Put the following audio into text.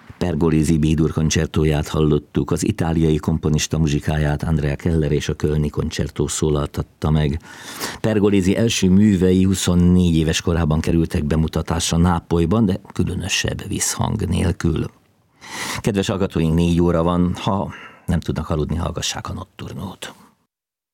Pergolesi B-dur koncertóját hallottuk, az itáliai komponista muzsikáját Andrea Keller és a Kölni koncertó szólaltatta meg. Pergolesi első művei 24 éves korában kerültek bemutatásra Nápolyban, de különösebb visszhang nélkül. Kedves hallgatóink, 4 óra van, ha nem tudnak aludni, hallgassák a Nocturnót.